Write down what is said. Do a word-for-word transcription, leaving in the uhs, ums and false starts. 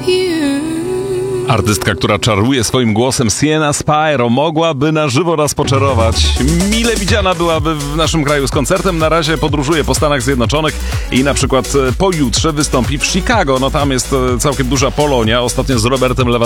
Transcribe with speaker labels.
Speaker 1: Artystka, która czaruje swoim głosem, Sienna Spyro, mogłaby na żywo nas poczarować. Mile widziana byłaby w naszym kraju z koncertem. Na razie podróżuje po Stanach Zjednoczonych i na przykład pojutrze wystąpi w Chicago. No tam jest całkiem duża Polonia. Ostatnio z Robertem Lewandowskim